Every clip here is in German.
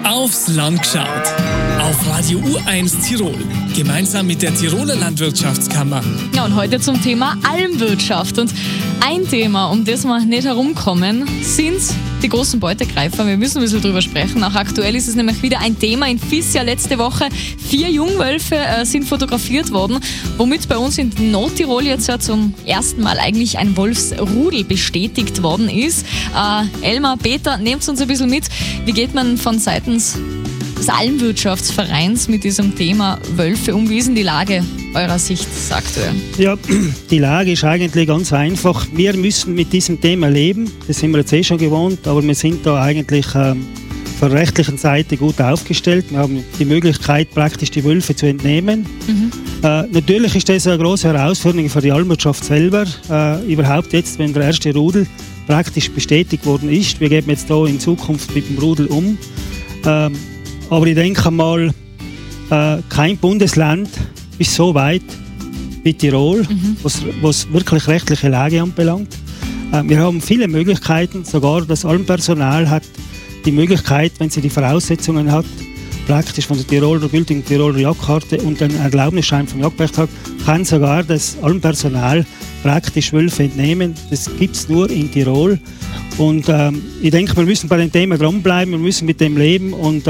Aufs Land geschaut. Auf Radio U1 Tirol. Gemeinsam mit der Tiroler Landwirtschaftskammer. Ja, und heute zum Thema Almwirtschaft. Und ein Thema, um das wir nicht herumkommen, sind die großen Beutegreifer. Wir müssen ein bisschen drüber sprechen. Auch aktuell ist es nämlich wieder ein Thema. In Fissia letzte Woche 4 Jungwölfe sind fotografiert worden, womit bei uns in Nordtirol jetzt ja zum ersten Mal eigentlich ein Wolfsrudel bestätigt worden ist. Elmar, Peter, nehmt uns ein bisschen mit. Wie geht man von seitens des Almwirtschaftsvereins mit diesem Thema Wölfe um? Wie ist denn die Lage eurer Sicht aktuell? Ja, die Lage ist eigentlich ganz einfach. Wir müssen mit diesem Thema leben. Das sind wir jetzt schon gewohnt, aber wir sind da eigentlich von der rechtlichen Seite gut aufgestellt. Wir haben die Möglichkeit, praktisch die Wölfe zu entnehmen. Natürlich ist das eine große Herausforderung für die Almwirtschaft selber. Überhaupt jetzt, wenn der erste Rudel praktisch bestätigt worden ist. Wir gehen jetzt hier in Zukunft mit dem Rudel um. Aber ich denke mal, kein Bundesland ist so weit wie Tirol, was wirklich rechtliche Lage anbelangt. Wir haben viele Möglichkeiten, sogar das Almpersonal hat die Möglichkeit, wenn sie die Voraussetzungen hat, praktisch von der gültigen Tiroler Jagdkarte und einen Erlaubnisschein vom Jagdrecht hat, kann sogar das Almpersonal praktisch Wölfe entnehmen. Das gibt es nur in Tirol. Und ich denke, wir müssen bei dem Thema dranbleiben, wir müssen mit dem leben und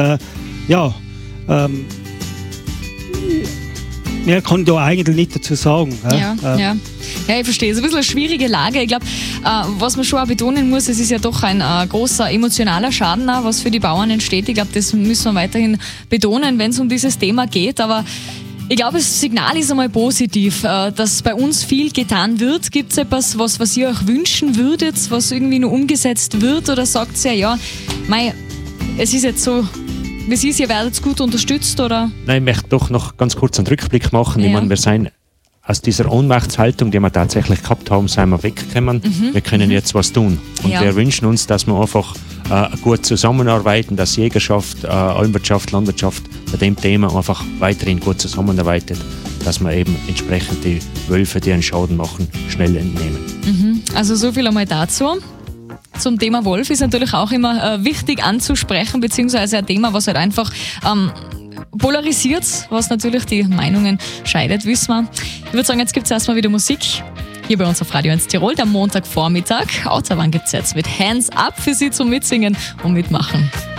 mehr kann ich da eigentlich nicht dazu sagen. Ja, ich verstehe. Es ist ein bisschen eine schwierige Lage. Ich glaube, was man schon auch betonen muss, es ist ja doch ein großer emotionaler Schaden, was für die Bauern entsteht. Ich glaube, das müssen wir weiterhin betonen, wenn es um dieses Thema geht. Aber ich glaube, das Signal ist einmal positiv, dass bei uns viel getan wird. Gibt es etwas, was ihr euch wünschen würdet, was irgendwie nur umgesetzt wird? Oder sagt ihr, es ist jetzt so, wie es ist, ihr werdet gut unterstützt? Oder? Nein, ich möchte doch noch ganz kurz einen Rückblick machen. Ja. Ich meine, wir sind aus dieser Ohnmachtshaltung, die wir tatsächlich gehabt haben, sind wir weggekommen. Wir können jetzt was tun. Und wir wünschen uns, dass wir einfach gut zusammenarbeiten, dass Jägerschaft, Almwirtschaft, Landwirtschaft bei dem Thema einfach weiterhin gut zusammenarbeitet, dass wir eben entsprechend die Wölfe, die einen Schaden machen, schnell entnehmen. Also so viel einmal dazu. Zum Thema Wolf ist natürlich auch immer wichtig anzusprechen, beziehungsweise ein Thema, was halt einfach polarisiert, was natürlich die Meinungen scheidet, wissen wir. Ich würde sagen, jetzt gibt es erstmal wieder Musik. Hier bei uns auf Radio 1 Tirol, der Montagvormittag. Autobahn gibt es jetzt mit Hands Up für Sie zum Mitsingen und Mitmachen.